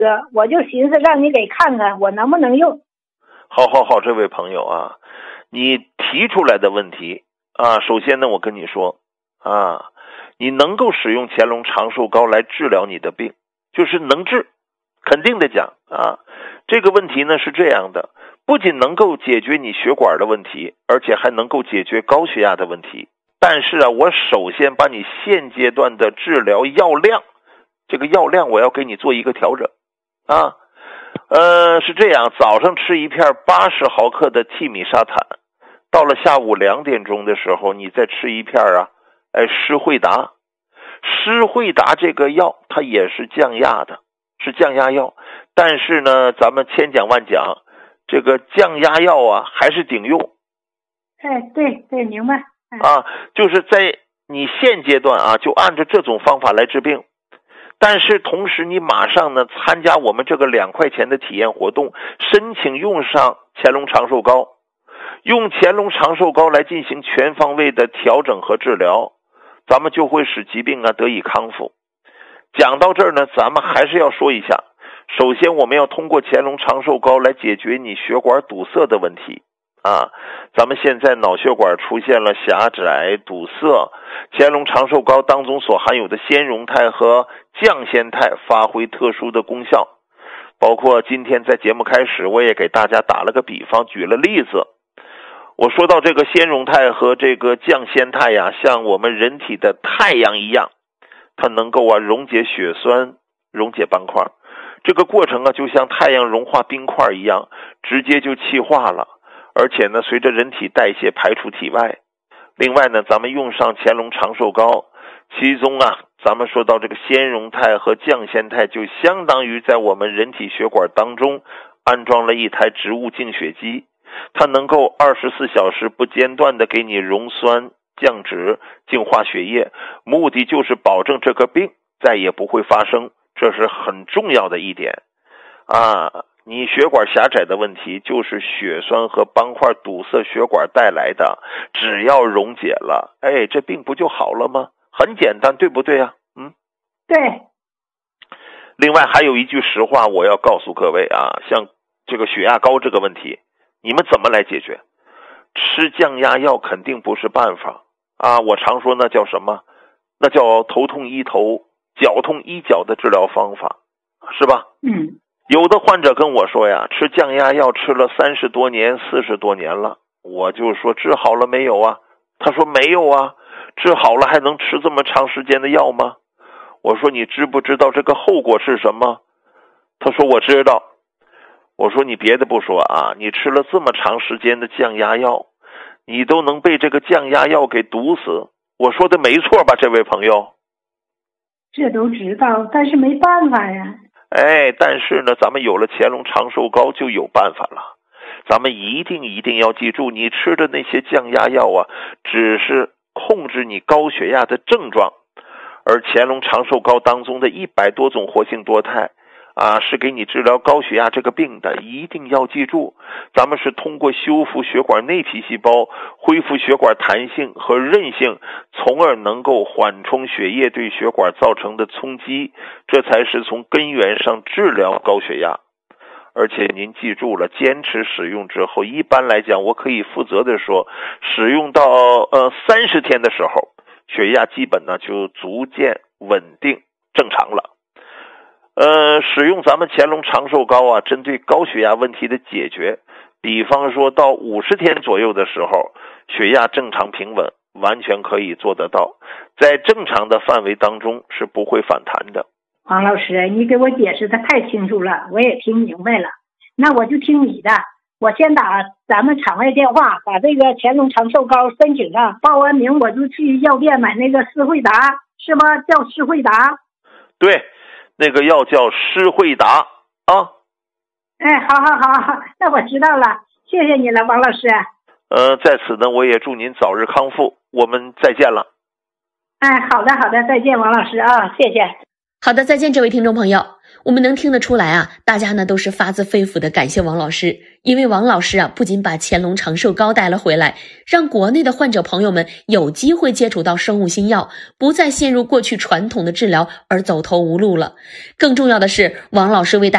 我就寻思让你给看看我能不能用。 好，这位朋友啊，你提出来的问题啊，首先呢，我跟你说啊，你能够使用乾隆长寿膏来治疗你的病，就是能治，肯定的讲啊，这个问题呢是这样的，不仅能够解决你血管的问题，而且还能够解决高血压的问题。但是啊，我首先把你现阶段的治疗药量，这个药量我要给你做一个调整啊。是这样，早上吃一片80毫克的替米沙坦，到了下午2点钟的时候，你再吃一片施惠达。施惠达这个药它也是降压的，是降压药，但是呢，咱们千讲万讲，这个降压药啊还是顶用。 对，明白。 啊，就是在你现阶段啊，就按照这种方法来治病。但是同时你马上呢参加我们这个2块钱的体验活动，申请用上乾隆长寿膏，用乾隆长寿膏来进行全方位的调整和治疗，咱们就会使疾病啊得以康复。讲到这儿呢，咱们还是要说一下，首先我们要通过乾隆长寿膏来解决你血管堵塞的问题啊。咱们现在脑血管出现了狭窄堵塞，乾隆长寿膏当中所含有的纤溶肽和降酰肽发挥特殊的功效，包括今天在节目开始我也给大家打了个比方，举了例子。我说到这个纤溶肽和这个降酰肽呀，像我们人体的太阳一样，它能够溶解血栓，溶解斑块，这个过程啊就像太阳融化冰块一样，直接就气化了，而且呢随着人体代谢排出体外。另外呢，咱们用上乾隆长寿膏，其中啊咱们说到这个纤溶肽和降酰肽就相当于在我们人体血管当中安装了一台植物净血机，它能够24小时不间断的给你溶酸降脂净化血液，目的就是保证这个病再也不会发生，这是很重要的一点啊。你血管狭窄的问题就是血栓和斑块堵塞血管带来的，只要溶解了，这病不就好了吗？很简单，对不对啊？ 对。 另外还有一句实话我要告诉各位啊，像这个血压高这个问题，你们怎么来解决？吃降压药肯定不是办法啊！我常说那叫什么？那叫头痛医头，脚痛医脚的治疗方法，是吧？有的患者跟我说呀，吃降压药吃了30多年、40多年了，我就说治好了没有啊？他说没有啊，治好了还能吃这么长时间的药吗？我说你知不知道这个后果是什么？他说我知道。我说你别的不说啊，你吃了这么长时间的降压药，你都能被这个降压药给毒死。我说的没错吧，这位朋友？ 这都知道，但是没办法呀。 但是呢，咱们有了乾隆长寿膏就有办法了。咱们一定要记住，你吃的那些降压药啊，只是控制你高血压的症状，而乾隆长寿膏当中的100多种活性多肽啊，是给你治疗高血压这个病的。一定要记住，咱们是通过修复血管内皮细胞，恢复血管弹性和韧性，从而能够缓冲血液对血管造成的冲击，这才是从根源上治疗高血压。而且您记住了，坚持使用之后，一般来讲我可以负责的说，使用到30天的时候，血压基本呢就逐渐稳定正常了。使用咱们乾隆长寿膏啊，针对高血压问题的解决，比方说到50天左右的时候，血压正常平稳，完全可以做得到，在正常的范围当中是不会反弹的。 王老师，你给我解释的太清楚了，我也听明白了。那我就听你的，我先打咱们场外电话，把这个乾隆长寿膏申请上，报完名我就去药店买那个施惠达，是吗？叫施惠达？ 对，那个药叫施惠达啊。 好，那我知道了，谢谢你了，王老师。 在此呢，我也祝您早日康复，我们再见了。 好的，再见，王老师啊，谢谢。 好的，再见，这位听众朋友。我们能听得出来啊，大家呢都是发自肺腑的感谢王老师，因为王老师啊不仅把乾隆长寿膏带了回来，让国内的患者朋友们有机会接触到生物新药，不再陷入过去传统的治疗而走投无路了。更重要的是，王老师为大